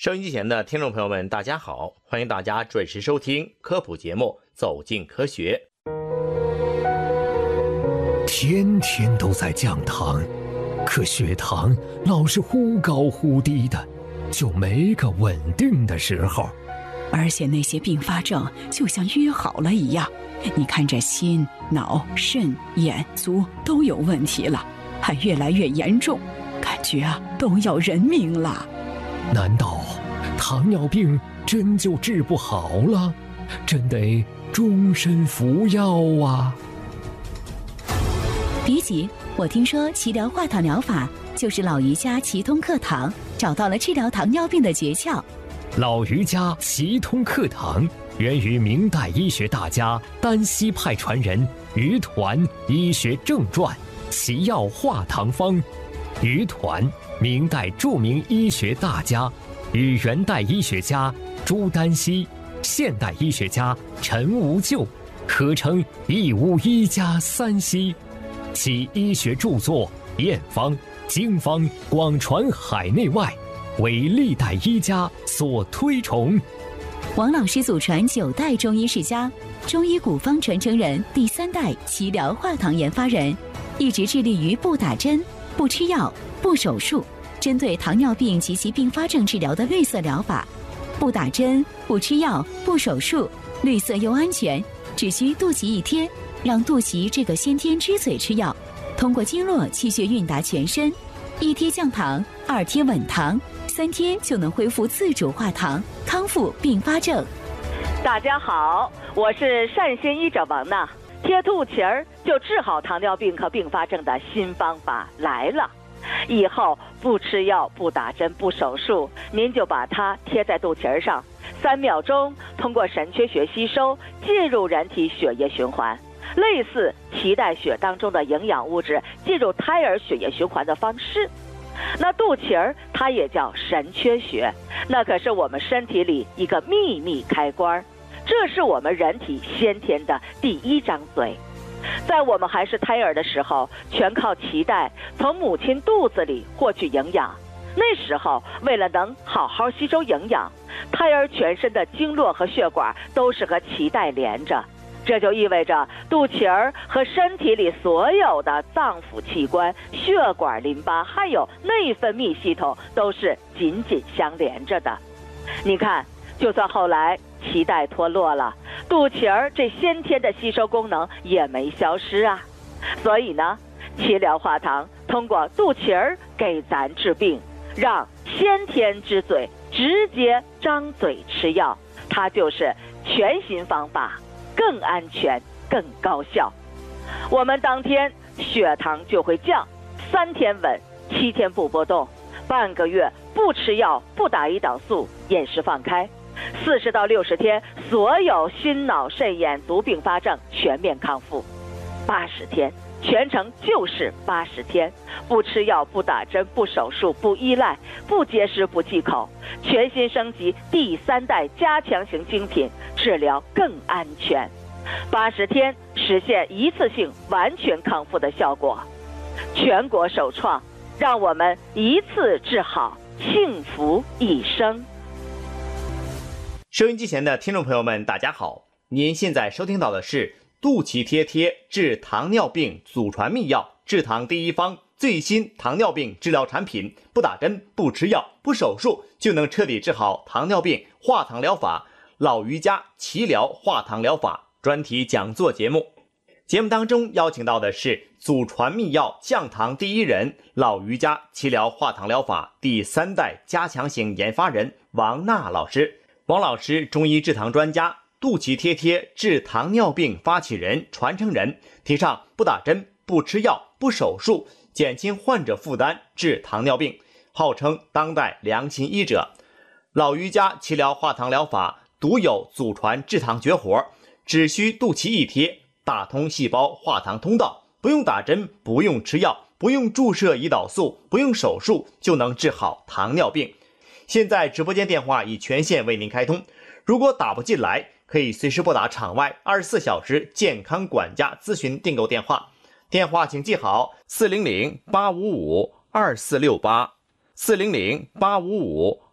收音机前的听众朋友们，大家好，欢迎大家准时收听科普节目《走进科学》。 天天都在降糖，可血糖老是忽高忽低的，就没个稳定的时候。 而且那些并发症就像约好了一样，你看这心、脑、肾、眼、足都有问题了，还越来越严重，感觉都要人命了。 难道糖尿病真就治不好了？真得终身服药啊？ 别急，我听说齐疗化糖疗法就是老瑜伽齐通课堂找到了治疗糖尿病的诀窍。 老瑜伽齐通课堂源于明代医学大家丹溪派传人于团医学正传齐药化糖方。于团，明代著名医学大家，与元代医学家朱丹溪、现代医学家陈无咎合称一屋一家三溪。其医学著作验方、经方广传海内外，为历代医家所推崇。 王老师祖传9代中医世家，中医古方传承人，第3代齐疗化糖研发人，一直致力于不打针、不吃药、不手术，针对糖尿病及其并发症治疗的绿色疗法。不打针、不吃药、不手术，绿色又安全，只需肚脐一贴，让肚脐这个先天之嘴吃药，通过经络气血运达全身，一贴降糖，2贴稳糖，3贴就能恢复自主化糖，康复并发症。 大家好，我是善心医者王娜。贴肚脐儿就治好糖尿病和并发症的新方法来了。以后不吃药、不打针、不手术，您就把它贴在肚脐儿上，3秒钟通过神阙穴吸收，进入人体血液循环，类似脐带血当中的营养物质进入胎儿血液循环的方式。那肚脐儿它也叫神阙穴，那可是我们身体里一个秘密开关，这是我们人体先天的第1张嘴。在我们还是胎儿的时候，全靠脐带从母亲肚子里获取营养。那时候为了能好好吸收营养，胎儿全身的经络和血管都是和脐带连着，这就意味着肚脐儿和身体里所有的脏腑器官、血管、淋巴还有内分泌系统都是紧紧相连着的。你看，就算后来脐带脱落了，肚脐儿这先天的吸收功能也没消失啊。所以呢，齐疗化糖通过肚脐儿给咱治病，让先天之嘴直接张嘴吃药，它就是全新方法，更安全更高效。我们当天血糖就会降，3天稳，7天不波动，半个月不吃药不打胰岛素，饮食放开，40到60天，所有心脑肾眼足并发症全面康复。80天，全程就是80天，不吃药不打针不手术不依赖不节食不忌口，全新升级第3代加强型精品，治疗更安全。80天实现一次性完全康复的效果，全国首创，让我们一次治好，幸福一生。 收音机前的听众朋友们，大家好，您现在收听到的是肚脐贴治糖尿病祖传秘药，治糖第1方，最新糖尿病治疗产品，不打针不吃药不手术就能彻底治好糖尿病，化糖疗法老瑜伽齐疗化糖疗法专题讲座节目。节目当中邀请到的是祖传秘药降糖第1人，老瑜伽齐疗化糖疗法第3代加强型研发人王娜老师。王老师中医治糖专家，肚脐贴治糖尿病发起人、传承人，提倡不打针不吃药不手术，减轻患者负担，治糖尿病，号称当代良心医者。老瑜伽齐疗化糖疗法独有祖传治糖绝活，只需肚脐一贴，打通细胞化糖通道，不用打针不用吃药不用注射胰岛素不用手术就能治好糖尿病。现在直播间电话已全线为您开通，如果打不进来，可以随时拨打场外24小时健康管家咨询订购电话，电话请记好400-855-2468 400-855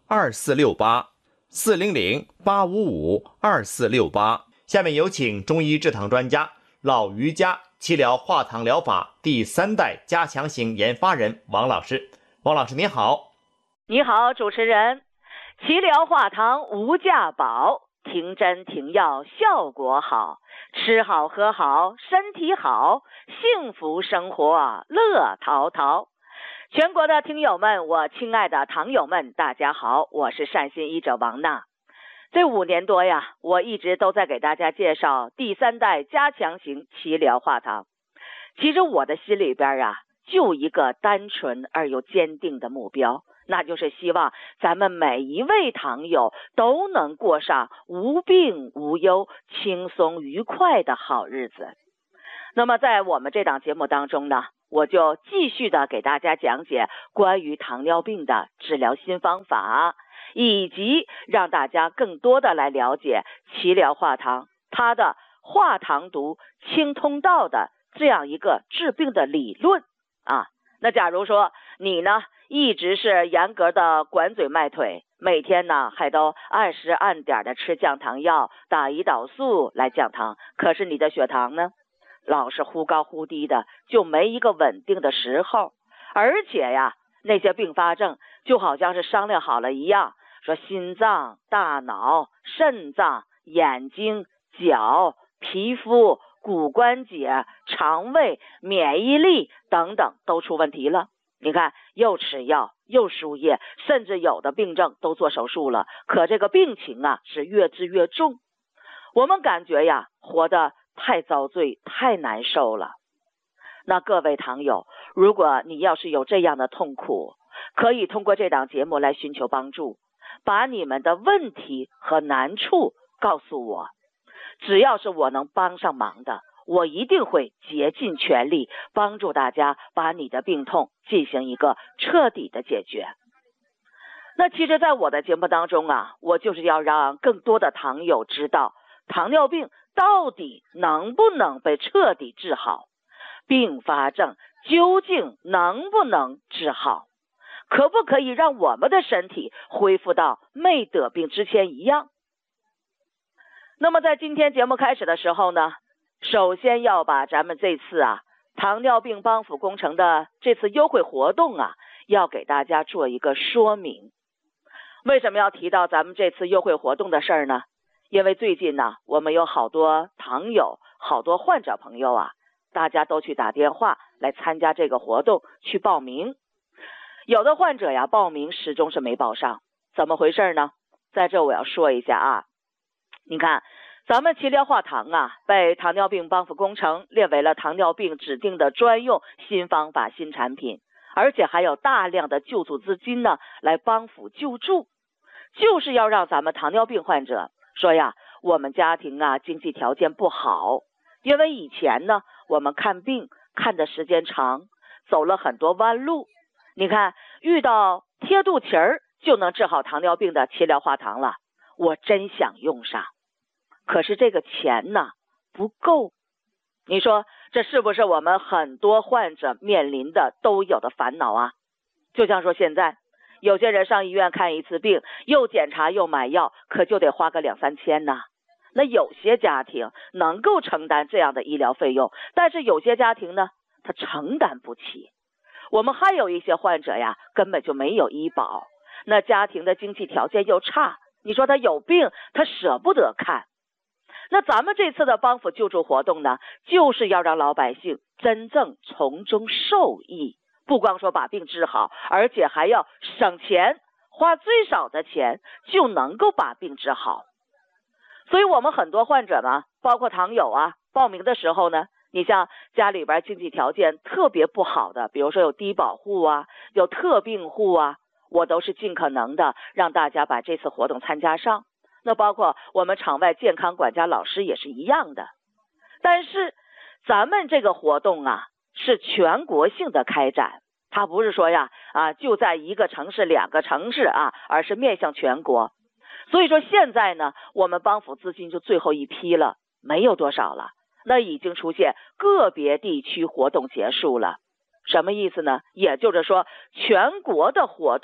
，400-855-2468。下面有请中医制糖专家、老瑜伽气疗化糖疗法第3代加强型研发人王老师。王老师您好。 你好，主持人。气疗化糖无价宝，停针停药效果好，吃好喝好身体好，幸福生活乐陶陶。全国的听友们，我亲爱的糖友们，大家好，我是善心医者王娜。这5年多呀，我一直都在给大家介绍第3代加强型气疗化糖。其实我的心里边啊，就一个单纯而又坚定的目标，那就是希望咱们每一位糖友都能过上无病无忧、轻松愉快的好日子。那么在我们这档节目当中呢，我就继续的给大家讲解关于糖尿病的治疗新方法，以及让大家更多的来了解气疗化糖它的化糖毒清通道的这样一个治病的理论啊。那假如说你呢一直是严格的管嘴迈腿，每天呢还都按时按点的吃降糖药、打胰岛素来降糖，可是你的血糖呢老是忽高忽低的，就没一个稳定的时候。而且呀，那些并发症就好像是商量好了一样，说心脏、大脑、肾脏、眼睛、脚、皮肤、骨关节、肠胃、免疫力等等都出问题了。你看，又吃药又输液，甚至有的病症都做手术了，可这个病情啊是越治越重。我们感觉呀，活得太遭罪，太难受了。那各位糖友，如果你要是有这样的痛苦，可以通过这档节目来寻求帮助，把你们的问题和难处告诉我，只要是我能帮上忙的，我一定会竭尽全力帮助大家把你的病痛进行一个彻底的解决。那其实在我的节目当中啊，我就是要让更多的糖友知道糖尿病到底能不能被彻底治好，并发症究竟能不能治好，可不可以让我们的身体恢复到没得病之前一样。那么在今天节目开始的时候呢，首先要把咱们这次糖尿病帮扶工程的这次优惠活动要给大家做一个说明。为什么要提到咱们这次优惠活动的事儿呢？因为最近我们有好多糖友、好多患者朋友大家都去打电话来参加这个活动，去报名。有的患者报名始终是没报上，怎么回事呢？在这我要说一下你看，咱们气疗化糖被糖尿病帮扶工程列为了糖尿病指定的专用新方法、新产品，而且还有大量的救助资金来帮扶救助，就是要让咱们糖尿病患者说我们家庭经济条件不好，因为以前呢我们看病看的时间长，走了很多弯路，你看遇到贴肚脐儿就能治好糖尿病的气疗化糖了，我真想用上，可是这个钱不够。你说这是不是我们很多患者面临的都有的烦恼就像说现在有些人上医院看一次病，又检查又买药，可就得花个2-3千那有些家庭能够承担这样的医疗费用，但是有些家庭呢他承担不起。我们还有一些患者根本就没有医保，那家庭的经济条件又差，你说他有病他舍不得看。那咱们这次的帮扶救助活动呢，就是要让老百姓真正从中受益，不光说把病治好，而且还要省钱，花最少的钱就能够把病治好。所以我们很多患者包括糖友报名的时候呢，你像家里边经济条件特别不好的，比如说有低保户有特病户我都是尽可能的让大家把这次活动参加上。那包括我们场外健康管家老师也是一样的。但是咱们这个活动是全国性的开展，它不是说就在一个城市、2个城市而是面向全国。所以说现在呢，我们帮扶资金就最后一批了，没有多少了，那已经出现个别地区活动结束了。什么意思呢？也就是说全国的活动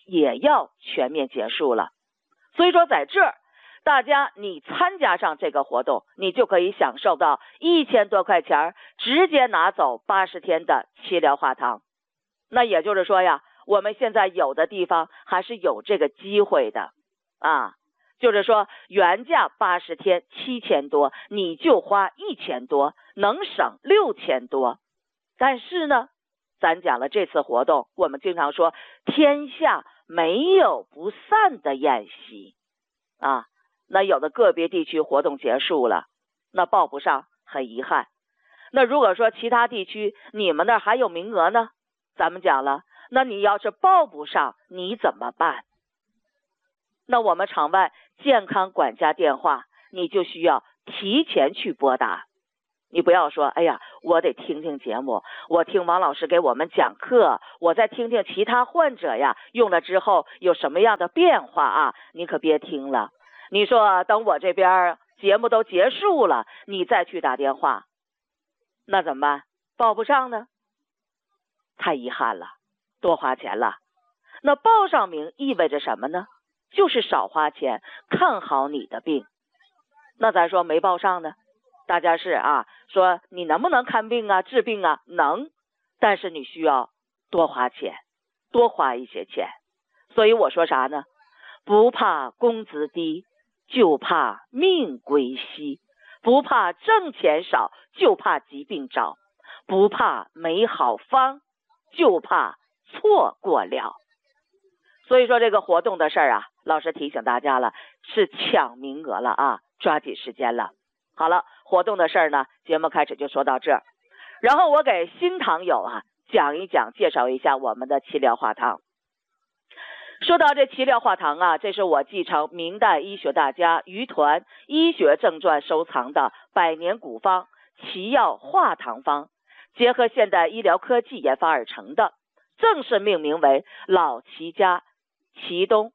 也要全面结束了。所以说在这儿，大家你参加上这个活动，你就可以享受到1000多块钱，直接拿走80天的齐疗化糖。那也就是说呀，我们现在有的地方还是有这个机会的啊，就是说原价80天7000多，你就花1000多，能省6000多。但是呢，咱讲了这次活动，我们经常说天下没有不散的宴席啊。那有的个别地区活动结束了，那报不上，很遗憾。那如果说其他地区你们那儿还有名额呢，咱们讲了，那你要是报不上，你怎么办？那我们场外健康管家电话，你就需要提前去拨打。你不要说，哎呀，我得听听节目，我听王老师给我们讲课，我再听听其他患者呀用了之后有什么样的变化啊，你可别听了。你说等我这边节目都结束了，你再去打电话，那怎么办？报不上呢？太遗憾了，多花钱了。那报上名意味着什么呢？就是少花钱，看好你的病。那咱说没报上呢，大家是说你能不能看病啊、治病啊？能，但是你需要多花钱，多花一些钱。所以我说啥呢？不怕工资低，就怕命归西；不怕挣钱少，就怕疾病找；不怕没好方，就怕错过了。所以说这个活动的事儿老师提醒大家了，是抢名额了抓紧时间了。好了，活动的事儿呢，节目开始就说到这儿。然后我给新糖友讲一讲，介绍一下我们的齐疗化糖。说到这齐疗化糖这是我继承明代医学大家于团医学正传收藏的百年古方齐药化糖方，结合现代医疗科技研发而成的，正式命名为老齐家齐东。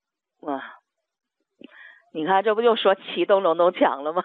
你看这不就说齐东隆咚锵了吗？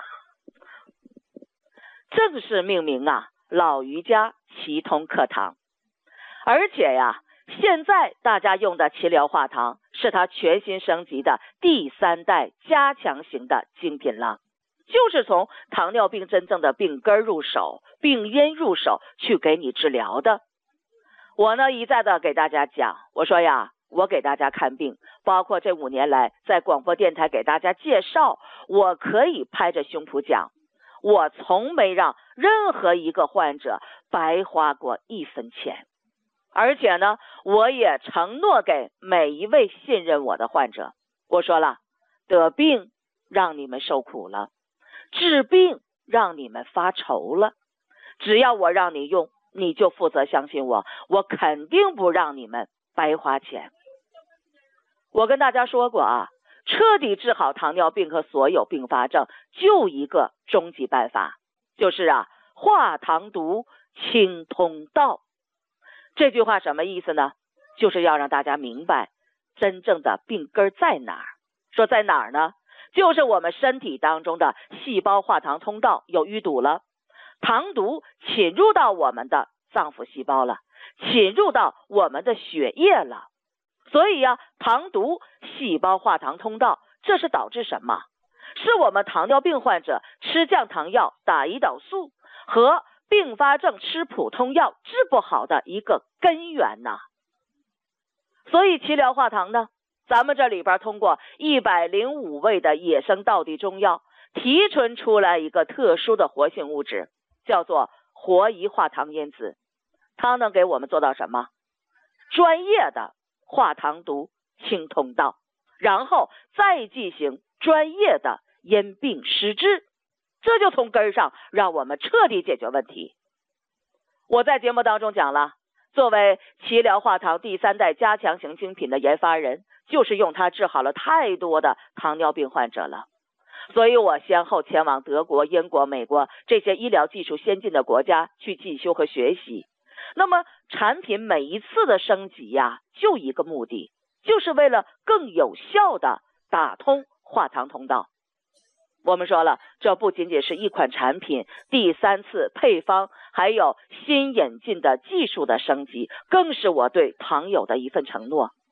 正式命名老于家齐通课堂。而且现在大家用的齐疗化糖是它全新升级的第3代加强型的精品了，就是从糖尿病真正的病根入手，病因入手去给你治疗的。我呢一再的给大家讲，我说我给大家看病，包括这5年来在广播电台给大家介绍，我可以拍着胸脯讲，我从没让任何一个患者白花过1分钱。而且呢，我也承诺给每一位信任我的患者，我说了，得病让你们受苦了，治病让你们发愁了，只要我让你用，你就负责相信我，我肯定不让你们白花钱。我跟大家说过彻底治好糖尿病和所有并发症，就一个终极办法，就是化糖毒清通道。这句话什么意思呢？就是要让大家明白真正的病根在哪儿。说在哪儿呢？就是我们身体当中的细胞化糖通道有淤堵了，糖毒侵入到我们的脏腑细胞了，侵入到我们的血液了。所以糖毒细胞化糖通道，这是导致什么？是我们糖尿病患者吃降糖药、打胰岛素和并发症吃普通药治不好的一个根源呐。所以齐疗化糖呢，咱们这里边通过105味的野生道地中药提纯出来一个特殊的活性物质，叫做活胰化糖因子。它能给我们做到什么？专业的化糖毒清通道，然后再进行专业的因病施治，这就从根上让我们彻底解决问题。我在节目当中讲了，作为齐疗化糖第3代加强型精品的研发人，就是用它治好了太多的糖尿病患者了。所以我先后前往德国、英国、美国这些医疗技术先进的国家去进修和学习。那么产品每一次的升级就一个目的，就是为了更有效的打通化糖通道。我们说了，这不仅仅是一款产品第3次配方，还有新引进的技术的升级，更是我对糖友的一份承诺。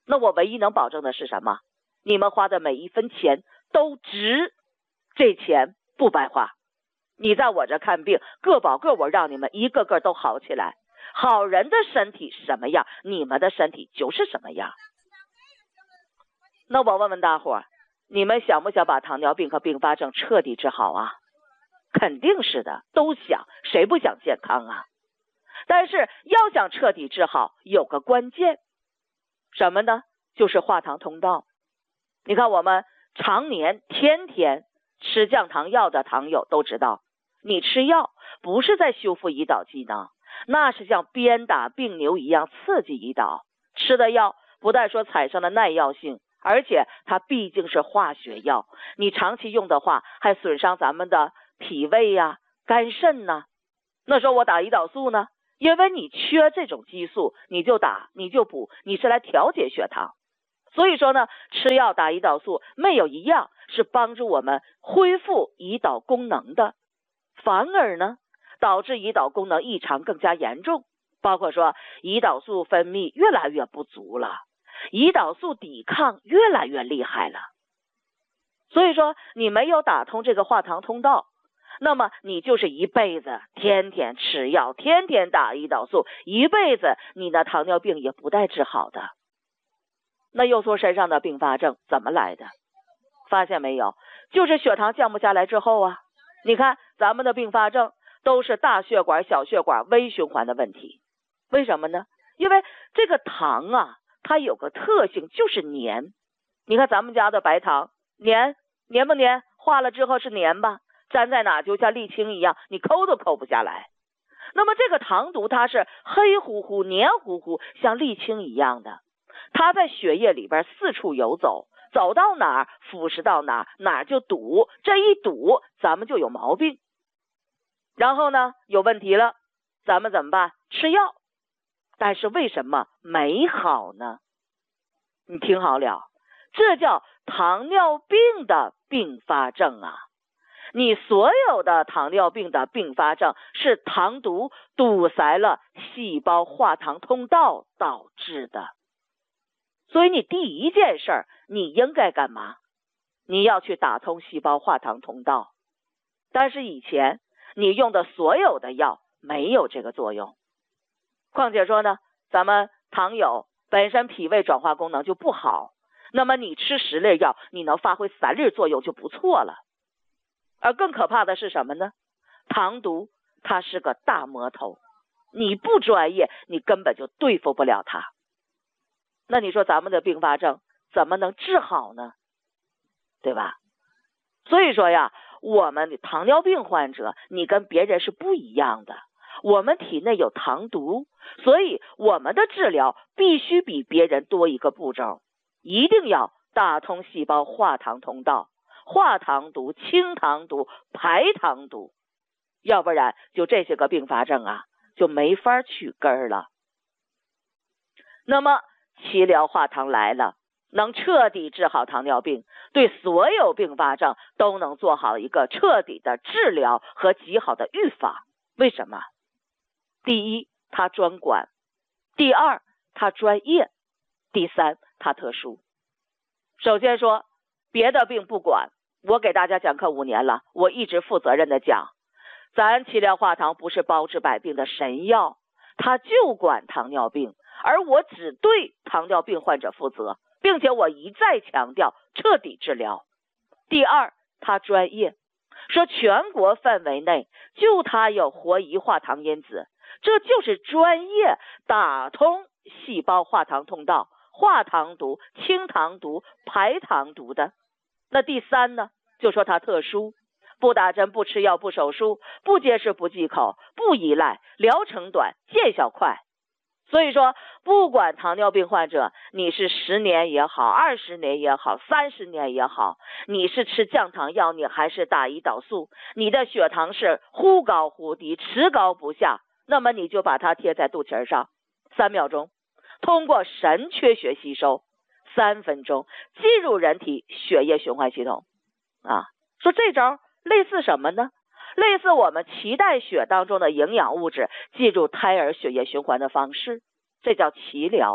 那我唯一能保证的是什么？你们花的每一分钱都值，这钱不白花。你在我这看病，个保个我让你们一个个都好起来。好人的身体什么样，你们的身体就是什么样。那我问问大伙儿，你们想不想把糖尿病和并发症彻底治好啊？肯定是的，都想，谁不想健康啊？但是要想彻底治好，有个关键，什么呢？就是化糖通道。你看我们常年天天吃降糖药的糖友都知道，你吃药不是在修复胰岛机能，那是像鞭打病牛一样刺激胰岛。吃的药不但说产生了耐药性，而且它毕竟是化学药，你长期用的话还损伤咱们的脾胃呀、肝肾呢。那时候我打胰岛素呢，因为你缺这种激素，你就打，你就补，你是来调节血糖。所以说呢，吃药打胰岛素没有一样是帮助我们恢复胰岛功能的，反而呢导致胰岛功能异常更加严重，包括说胰岛素分泌越来越不足了，胰岛素抵抗越来越厉害了。所以说你没有打通这个化糖通道，那么你就是一辈子天天吃药，天天打胰岛素，一辈子你的糖尿病也不带治好的。那又说身上的并发症怎么来的？发现没有，就是血糖降不下来之后啊，你看咱们的并发症都是大血管、小血管微循环的问题。为什么呢？因为这个糖啊，它有个特性就是黏。你看咱们家的白糖黏不黏？化了之后是黏吧，粘在哪就像沥青一样，你抠都抠不下来。那么这个糖毒它是黑乎乎、黏糊糊，像沥青一样的，它在血液里边四处游走，走到哪儿腐蚀到哪儿，哪儿就堵，这一堵咱们就有毛病。然后呢有问题了，咱们怎么办？吃药。但是为什么没好呢？你听好了，这叫糖尿病的并发症啊。你所有的糖尿病的并发症是糖毒堵塞了细胞化糖通道导致的。所以你第一件事你应该干嘛？你要去打通细胞化糖通道。但是以前你用的所有的药没有这个作用。况且说呢，咱们糖友本身脾胃转化功能就不好，那么你吃10粒药，你能发挥3粒作用就不错了。而更可怕的是什么呢？糖毒它是个大魔头，你不专业，你根本就对付不了它。那你说咱们的并发症怎么能治好呢？对吧？所以说呀，我们的糖尿病患者，你跟别人是不一样的。我们体内有糖毒，所以我们的治疗必须比别人多一个步骤，一定要打通细胞化糖通道，化糖毒、清糖毒、排糖毒，要不然就这些个并发症啊，就没法去根儿了。那么齐疗化糖来了，能彻底治好糖尿病，对所有并发症都能做好一个彻底的治疗和极好的预防。为什么？第一，它专管；第二，它专业；第三，它特殊。首先说别的病不管，我给大家讲课5年了，我一直负责任的讲，咱齐疗化糖不是包治百病的神药，它就管糖尿病，而我只对糖尿病患者负责，并且我一再强调彻底治疗。第二，它专业，说全国范围内就它有活胰化糖因子，这就是专业打通细胞化糖通道，化糖毒、清糖毒、排糖毒的。那第三呢，就说它特殊，不打针、不吃药、不手术、不节食、不忌口、不依赖，疗程短，见效快。所以说不管糖尿病患者你是10年也好，20年也好，30年也好，你是吃降糖药，你还是打胰岛素，你的血糖是忽高忽低，迟高不下，那么你就把它贴在肚脐上，3秒钟通过神阙血吸收，3分钟进入人体血液循环系统啊。说这招类似什么呢？类似我们脐带血当中的营养物质进入胎儿血液循环的方式，这叫脐疗。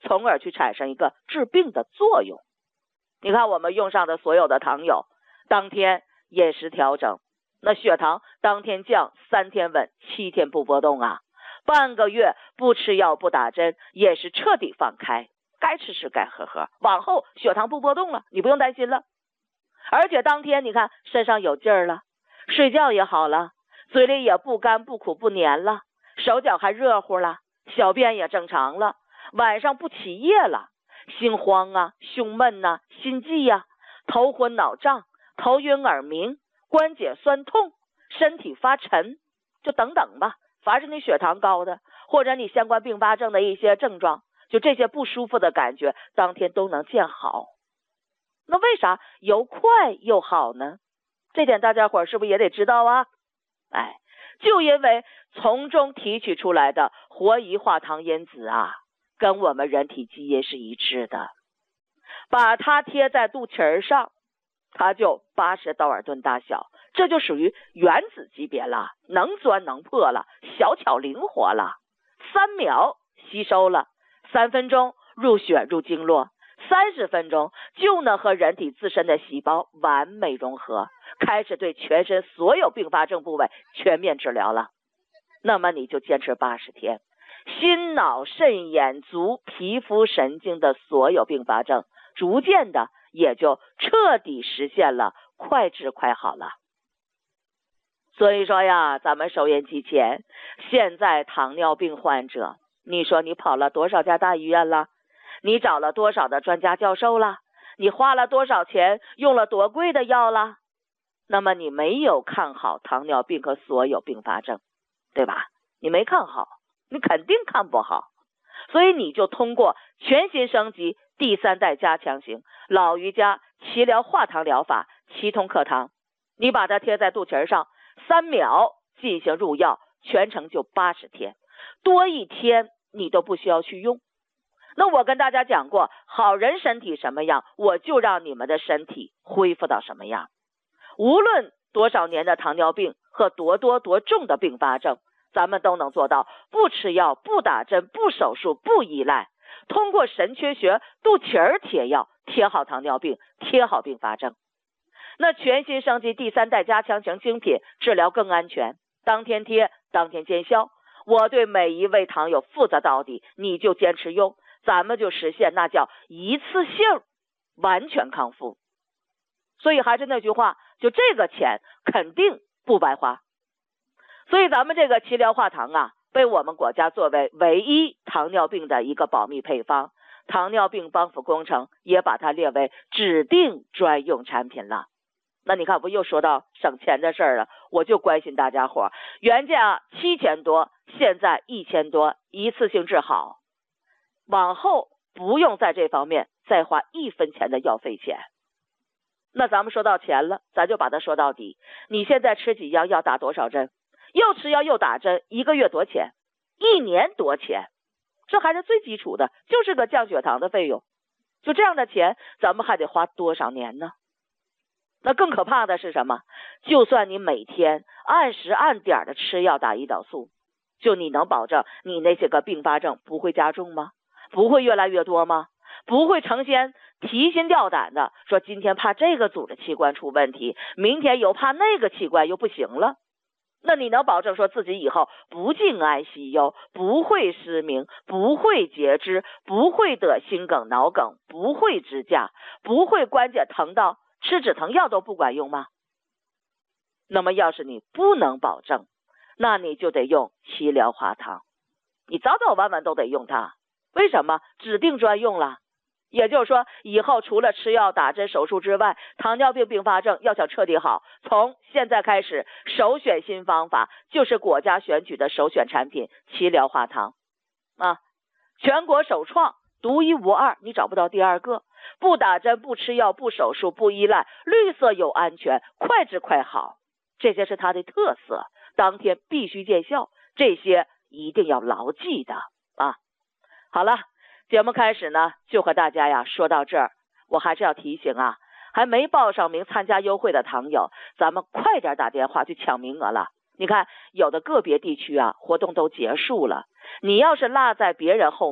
从而去产生一个治病的作用。你看我们用上的所有的糖友，当天饮食调整，那血糖当天降，3天稳，7天不波动啊。半个月不吃药不打针，饮食彻底放开，该吃吃该喝喝，往后血糖不波动了，你不用担心了。而且当天你看身上有劲儿了，睡觉也好了，嘴里也不干不苦不黏了，手脚还热乎了，小便也正常了，晚上不起夜了，心慌啊，胸闷啊，心悸啊，头昏脑胀，头晕耳鸣，关节酸痛，身体发沉，就等等吧。凡是你血糖高的，或者你相关并发症的一些症状，就这些不舒服的感觉，当天都能见好。那为啥又快又好呢？这点大家伙是不是也得知道啊？就因为从中提取出来的活乙化糖因子啊，跟我们人体基因是一致的。把它贴在肚脐上，它就80道尔顿大小，这就属于原子级别了，能钻能破了，小巧灵活了。3秒吸收了，3分钟入血入经络，30分钟就能和人体自身的细胞完美融合，开始对全身所有并发症部位全面治疗了。那么你就坚持80天，心脑肾眼足皮肤神经的所有并发症逐渐的也就彻底实现了快治快好了。所以说呀，咱们收音机前现在糖尿病患者，你说你跑了多少家大医院了？你找了多少的专家教授了？你花了多少钱，用了多贵的药了？那么你没有看好糖尿病和所有并发症，对吧？你没看好，你肯定看不好。所以你就通过全新升级第3代加强型老瑜伽齐疗化糖疗法齐通课堂，你把它贴在肚脐上，3秒进行入药，全程就80天，多1天你都不需要去用。那我跟大家讲过，好人身体什么样，我就让你们的身体恢复到什么样。无论多少年的糖尿病和多多多重的并发症，咱们都能做到不吃药不打针不手术不依赖，通过神阙穴肚脐儿贴药，贴好糖尿病，贴好并发症。那全新升级第3代加强型精品，治疗更安全，当天贴当天见效。我对每一位糖友负责到底，你就坚持用，咱们就实现那叫一次性完全康复。所以还是那句话，就这个钱肯定不白花。所以咱们这个齐疗化糖啊，被我们国家作为唯一糖尿病的一个保密配方，糖尿病帮扶工程也把它列为指定专用产品了。那你看不又说到省钱的事儿了，我就关心大家伙，原价7000多，现在1000多，一次性治好，往后不用在这方面再花1分钱的药费钱。那咱们说到钱了，咱就把它说到底。你现在吃几样药打多少针？又吃药又打针，1个月多钱？1年多钱？这还是最基础的，就是个降血糖的费用。就这样的钱，咱们还得花多少年呢？那更可怕的是什么？就算你每天按时按点的吃药打胰岛素，就你能保证你那些个并发症不会加重吗？不会越来越多吗？不会成天提心吊胆的说今天怕这个组织器官出问题，明天又怕那个器官又不行了。那你能保证说自己以后不进 ICU， 不会失明，不会截肢，不会得心梗脑梗，不会支架，不会关节疼到吃止疼药都不管用吗？那么要是你不能保证，那你就得用齐疗化糖，你早早晚晚都得用它。为什么？指定专用了。也就是说，以后除了吃药打针手术之外，糖尿病并发症要想彻底好，从现在开始首选新方法就是国家选举的首选产品齐疗化糖啊，全国首创，独一无二，你找不到第二个。不打针不吃药不手术不依赖，绿色又安全，快治快好，这些是它的特色，当天必须见效，这些一定要牢记的啊。好了，节目开始呢，就和大家呀说到这儿。我还是要提醒啊，还没报上名参加优惠的糖友，咱们快点打电话去抢名额了。你看有的个别地区啊活动都结束了，你要是落在别人后面，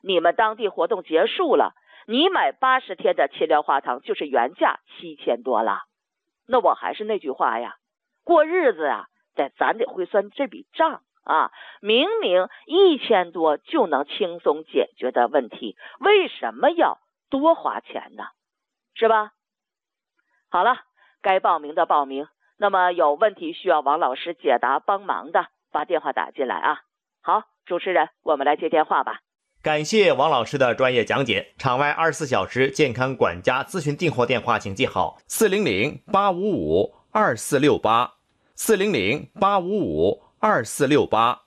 你们当地活动结束了，你买80天的齐疗化糖就是原价7000多了。那我还是那句话呀，过日子啊，咱得会算这笔账啊。明明1000多就能轻松解决的问题，为什么要多花钱呢？是吧？好了，该报名的报名，那么有问题需要王老师解答帮忙的，把电话打进来啊。好，主持人，我们来接电话吧。 感谢王老师的专业讲解。场外24小时健康管家咨询订货电话请记好：400-855-2468 400-855-2468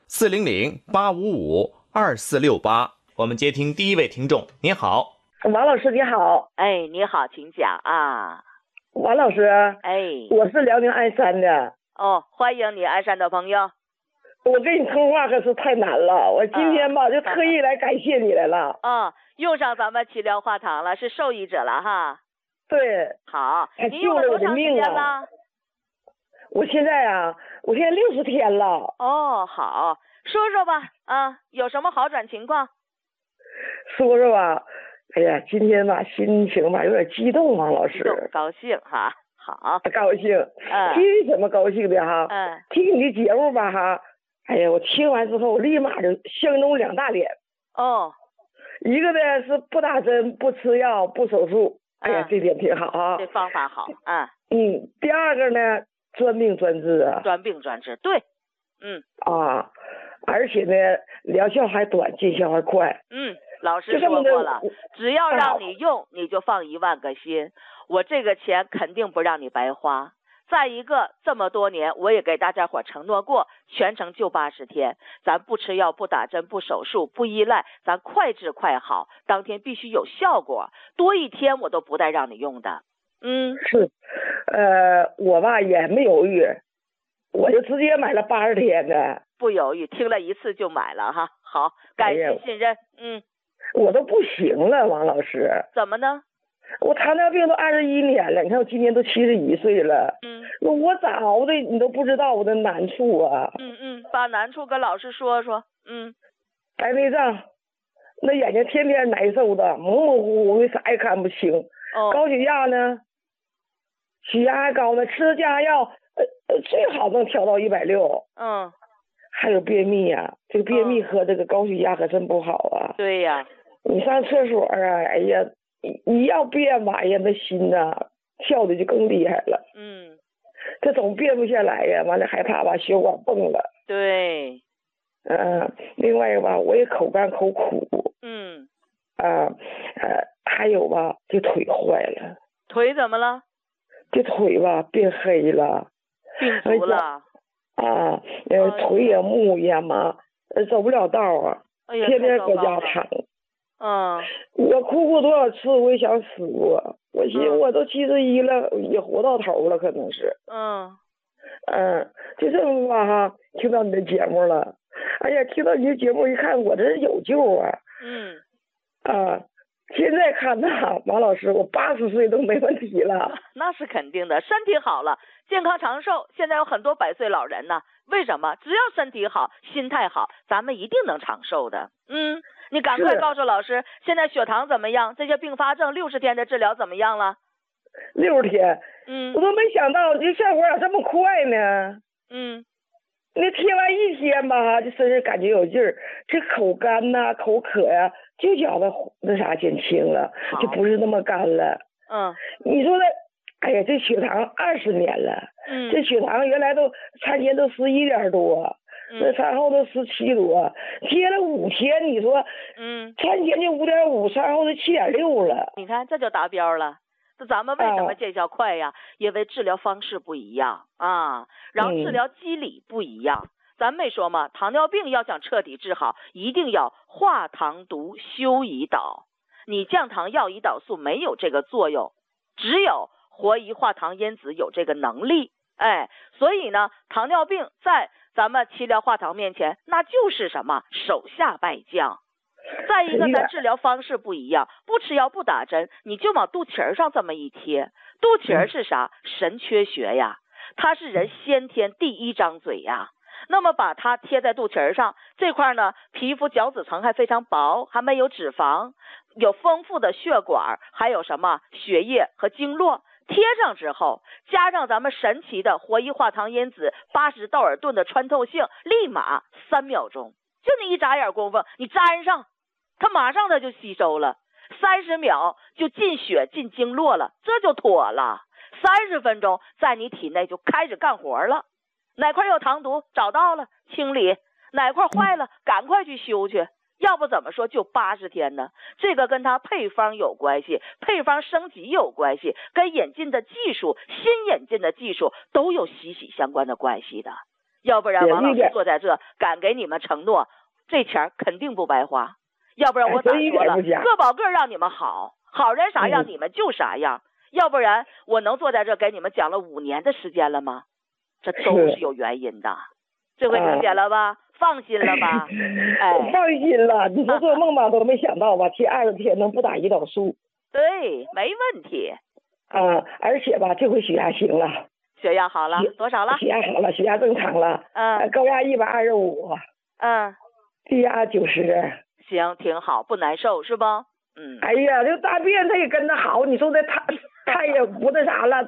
400-855-2468。我们接听第一位听众。您好， 王老师你好。 哎，你好，请讲啊。 王老师， 哎， 我是辽宁鞍山的。 哦，欢迎你鞍山的朋友。 我跟你通话可是太难了，我今天吧就特意来感谢你来了。 用上咱们齐疗化糖了，是受益者了哈。 对， 好， 还你用了多长时间了？ 我现在60天了。 哦，好，说说吧啊，有什么好转情况？ 说说吧，哎呀，今天吧心情吧有点激动，王老师。 高兴哈，好， 高兴。听什么高兴的哈？听你的节目吧哈。哎呀，我听完之后立马就相中2大点。一个呢是不打针、不吃药、不手术。哎呀，这点挺好啊。 这方法好啊。 第二个呢，专病专治啊。 专病专治，对。 而且呢，疗效还短，见效还快。 老师说过了，只要让你用，你就放1万个心。我这个钱肯定不让你白花。再一个，这么多年我也给大家伙承诺过，全程就80天，咱不吃药、不打针、不手术、不依赖，咱快治快好，当天必须有效果，多1天我都不带让你用的。 是，我吧也没犹豫，我就直接买了80天的。 不犹豫，听了一次就买了哈。好，感谢信任。 我都不行了，王老师。 怎么呢？ 我糖尿病都21年了，你看我今年都71岁了。我咋熬的你都不知道我的难处啊。 把难处跟老师说说。 白内障，那眼睛天天难受的，模模糊糊的，啥也看不清。高血压呢，血压还高呢，吃降压药，最好能调到160。还有便秘呀，这个便秘和这个高血压可真不好啊。 对呀。 你上厕所啊，哎呀，你要便吧，哎呀，那心呐跳的就更厉害了。这总便不下来呀，完了害怕把血管崩了。 对。 另外吧，我也口干口苦。还有吧，这腿坏了。 腿怎么了？ 这腿吧变黑了。 病足了。 腿也木也麻，走不了道啊。天天搁家躺。我哭多少次我也想死过，我寻思我都71了，也活到头了，可能是。就这么吧哈，听到你的节目了，哎呀，听到你的节目一看，我这是有救啊。现在看呐，王老师，我80岁都没问题了。 那是肯定的，身体好了，健康长寿。现在有很多100岁老人呢，为什么？只要身体好，心态好，咱们一定能长寿的。你赶快告诉老师，现在血糖怎么样？这些并发症60天的治疗怎么样了 ？60天，我都没想到这效果咋这么快呢。那贴完1天吧，这身上感觉有劲儿，这口干呐、口渴呀，就觉得那啥减轻了，就不是那么干了。你说的，哎呀，这血糖20年了，这血糖原来都餐前都11点多。那餐后都17多，贴了5天，你说，餐前就5.5，餐后就7.6了。 你看这就达标了。那咱们为什么见效快呀？因为治疗方式不一样啊，然后治疗机理不一样。咱没说嘛，糖尿病要想彻底治好，一定要化糖毒修胰岛。你降糖药胰岛素没有这个作用，只有活胰化糖因子有这个能力。所以呢，糖尿病在咱们齐疗化糖面前，那就是什么？手下败将。再一个，咱治疗方式不一样，不吃药不打针，你就往肚脐上这么一贴。肚脐是啥？神阙穴呀，它是人先天第1张嘴呀。 那么把它贴在肚脐上，这块呢，皮肤角质层还非常薄，还没有脂肪，有丰富的血管，还有什么血液和经络。贴上之后，加上咱们神奇的活益化糖因子80道尔顿的穿透性，立马3秒钟，就你一眨眼功夫，你粘上，它马上它就吸收了，30秒就进血进经络了，这就妥了。30分钟在你体内就开始干活了。哪块有糖毒找到了清理，哪块坏了赶快去修去。要不怎么说就80天呢？这个跟它配方有关系，配方升级有关系，跟引进的技术、新引进的技术都有息息相关的关系的。要不然王老师坐在这敢给你们承诺，这钱肯定不白花。要不然我咋说了，个保个让你们好，好人啥样你们就啥样。要不然我能坐在这给你们讲了5年的时间了吗？这都是有原因的。这回理解了吧？放心了吧？ 哎，放心了。你说做梦吧都没想到吧，贴20天能不打胰岛素。 对，没问题。 而且吧，这回血压行了。 血压好了，多少了？ 血压好了，血压正常了。高压125。低压90。 行，挺好，不难受是不？ 哎呀，这大便它也跟着好，你说他也不那啥了。